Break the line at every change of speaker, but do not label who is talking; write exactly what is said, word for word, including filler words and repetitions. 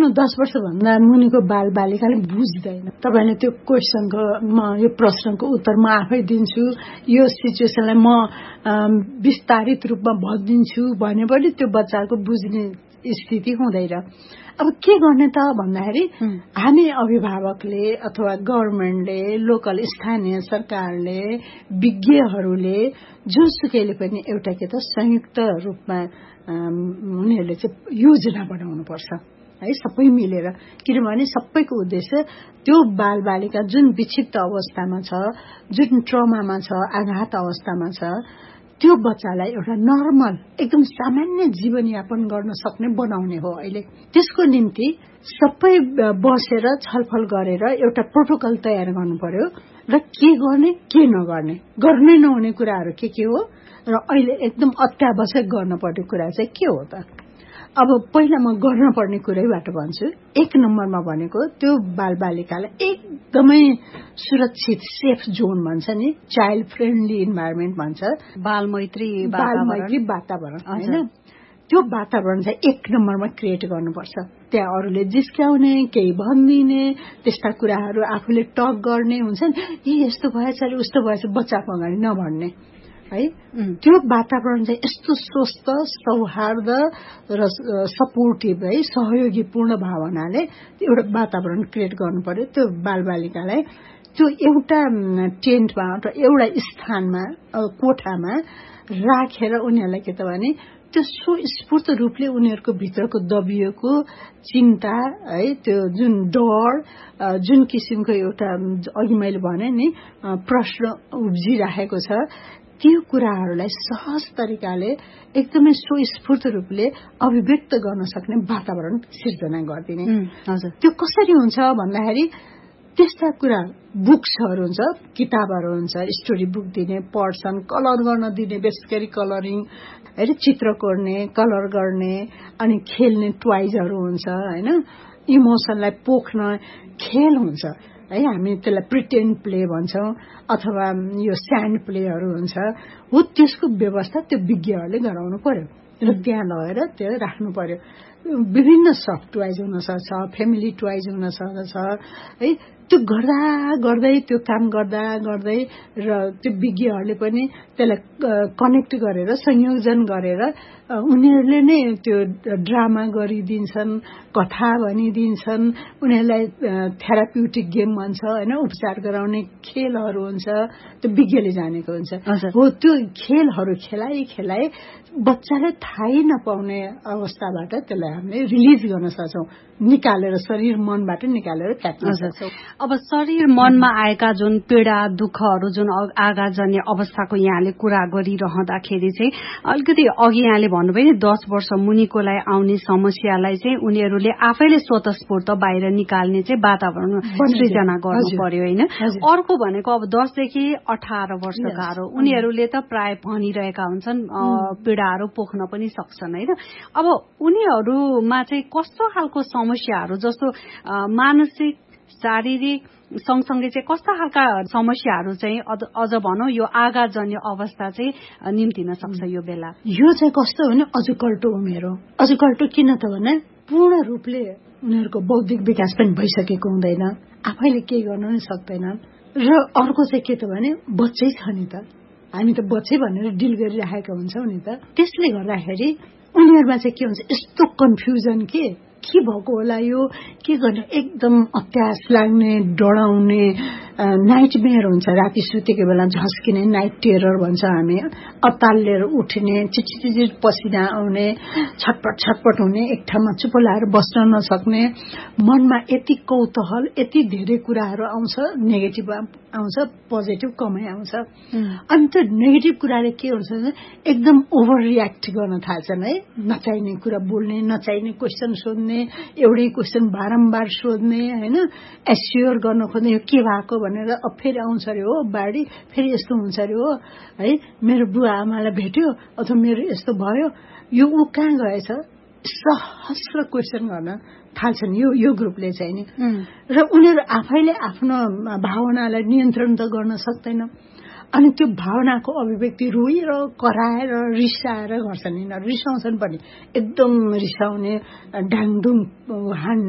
दस वर्षभन्दा मुनिको बाल बालिकाले बुझ्दैन। तपाईँले त्यो क्वेसनको म यो प्रश्नको उत्तर म आफै दिन्छु, यो सिचुएसनलाई म विस्तारित रूपमा भनिदिन्छु भने पनि त्यो बच्चाको बुझ्ने स्थिति हुँदैन। अब के गर्ने त भन्दाखेरि हामी अभिभावकले अथवा गभर्मेन्टले, लोकल स्थानीय सरकारले, विज्ञहरूले, जोसुकैले पनि एउटा के त संयुक्त रूपमा उनीहरूले चाहिँ योजना बनाउनु पर्छ है, सबै मिलेर। किनभने सबैको उद्देश्य त्यो बालबालिका जुन विक्षिप्त अवस्थामा छ, जुन ट्रमामा छ, आघात अवस्थामा छ, त्यो बच्चालाई एउटा नर्मल एकदम सामान्य जीवनयापन गर्न सक्ने बनाउने हो। अहिले त्यसको निम्ति सबै बसेर छलफल गरेर एउटा प्रोटोकल तयार गर्नु पर्यो र के गर्ने के नगर्ने, गर्नै नहुने कुराहरू के के हो र अहिले एकदम अत्यावश्यक गर्नुपर्ने कुरा चाहिँ के हो त। अब पहिला म गर्न पर्ने कुरैबाट भन्छु। एक नम्बरमा भनेको त्यो बालबालिकालाई एकदमै सुरक्षित सेफ जोन भन्छ नि, चाइल्ड फ्रेन्डली इन्भाइरोमेन्ट भन्छ,
बाल मैत्री
बाल मैत्री वातावरण होइन, त्यो वातावरण चाहिँ एक नम्बरमा क्रिएट गर्नुपर्छ। त्यहाँ अरूले जिस्क्याउने, केही भनिदिने, त्यस्ता कुराहरू आफूले टक गर्ने हुन्छ नि, यी यस्तो भएछ अरे उस्तो भएछ बच्चाको अगाडि नभन्ने है। त्यो वातावरण चाहिँ यस्तो स्वस्थ, सौहार्द र सपोर्टिभ है, सहयोगीपूर्ण भावनाले एउटा वातावरण क्रिएट गर्नु पर्यो। त्यो बालबालिकालाई त्यो एउटा टेन्टमा अथवा एउटा स्थानमा, कोठामा राखेर उनीहरूलाई के त भने त्यो स्वस्फूर्त रूपले उनीहरूको भित्रको दबिएको चिन्ता है, त्यो जुन डर, जुन किसिमको एउटा अघि मैले भने नि प्रश्न उब्जिरहेको छ, त्यो कुराहरूलाई सहज तरिकाले एकदमै स्वस्फूर्त रूपले अभिव्यक्त गर्न सक्ने वातावरण सिर्जना गरिदिने।
हजुर,
त्यो कसरी हुन्छ भन्दाखेरि त्यस्ता कुरा बुक्सहरू हुन्छ, किताबहरू हुन्छ, स्टोरी बुक दिने, पढ्छन्, कलर गर्न दिने, विशेष गरी कलरिङ है, चित्र कोर्ने, कलर गर्ने, अनि खेल्ने टोइजहरू हुन्छ होइन, इमोसनलाई पोख्न खेल हुन्छ है, हामी त्यसलाई प्रिटेन्ड प्ले भन्छौँ अथवा यो स्यान्ड प्लेहरू हुन्छ हो। त्यसको व्यवस्था त्यो विज्ञहरूले गराउनु पर्यो र त्यहाँ लगेर त्यो राख्नु पर्यो। विभिन्न सफ्ट टोइज हुन सक्छ, फ्यामिली टोइज हुन सक्छ है। त्यो गर्दा गर्दै त्यो काम गर्दा गर्दै र त्यो विज्ञहरूले पनि त्यसलाई कनेक्ट गरेर संयोजन गरेर उनीहरूले नै त्यो ड्रामा गरिदिन्छन्, कथा भनिदिन्छन्, उनीहरूलाई थेराप्युटिक गेम भन्छ होइन, उपचार गराउने खेलहरू हुन्छ, त्यो विज्ञले जानेको हुन्छ हो। त्यो खेलहरू खेलाइ खेलाइ बच्चाले थाहै नपाउने अवस्थाबाट त्यसलाई हामीले रिलिज गर्न सक्छौँ, निकालेर शरीर मनबाट निकालेर फ्याँक्न सक्छौँ।
अब शरीर मनमा आएका जुन पीडा दुःखहरू, जुन आघातजन्य अवस्थाको यहाँले कुरा गरिरहँदाखेरि चाहिँ अलिकति अघि यहाँले भन्नुभयो नि दस वर्ष मुनिकोलाई आउने समस्यालाई चाहिँ उनीहरूले आफैले स्वतस्फूर्त बाहिर निकाल्ने चाहिँ वातावरण सृजना गर्नु पर्यो होइन। अर्को भनेको अब दसदेखि अठार वर्षकाहरू उनीहरूले त प्राय भनिरहेका हुन्छन् पीडाहरू पोख्न पनि सक्छन् होइन। अब उनीहरूमा चाहिँ कस्तो खालको समस्याहरू, जस्तो मानसिक, शारीरिक सँगसँगै चाहिँ कस्ता खालका समस्याहरू चाहिँ अझ भनौँ यो आघातजन्य अवस्था चाहिँ निम्तिन सक्छ यो बेला?
यो चाहिँ कस्तो हो भने अझकल्टो उमेर हो। अझकल्टो किन त भने पूर्ण रूपले उनीहरूको बौद्धिक विकास पनि भइसकेको हुँदैन, आफैले केही गर्न पनि सक्दैनन्। र अर्को चाहिँ के त भने बच्चै छ नि त, हामी त बच्चै भनेर डिल गरिराखेका हुन्छौँ नि त। त्यसले गर्दाखेरि उनीहरूमा चाहिँ के हुन्छ, यस्तो कन्फ्युजन के के भएको होला, यो के गर्ने, एकदम अत्यास लाग्ने, डराउने, नाइटमेयर हुन्छ, राति सुतेको बेला झस्किने, नाइट टेरर भन्छ हामी, अतालिएर उठ्ने, चिचिचिचिट पसिना आउने, छटपट छटपट हुने, एक ठाउँमा चुप लाएर बस्न नसक्ने, मनमा यति कौतूहल, यति धेरै कुराहरू आउँछ, नेगेटिभ आउँछ, पोजिटिभ कमै आउँछ। अनि त्यो नेगेटिभ कुराले के हुन्छ भने एकदम ओभर रियाक्ट गर्न थाल्छन् है, नचाहिने कुरा बोल्ने, नचाहिने क्वेसन सोध्ने, एउटै क्वेसन बारम्बार सोध्ने होइन, एस्योर गर्न खोज्ने यो के भएको भनेर, अब फेरि आउँछ अरे हो बाढी, फेरि यस्तो हुन्छ अरे हो है, मेरो बुवा आमालाई भेट्यो अथवा मेरो यस्तो भयो, यो ऊ कहाँ गएछ, सहस्र क्वेसन गर्न थाल्छन् यो यो ग्रुपले चाहिँ नि। र उनीहरू आफैले आफ्नो भावनालाई नियन्त्रण त गर्न सक्दैन, अनि त्यो भावनाको अभिव्यक्ति रोएर कराएर रिसाएर गर्छन्, यिनीहरू रिसाउँछन् पनि, एकदम रिसाउने, डाङडुङ हान्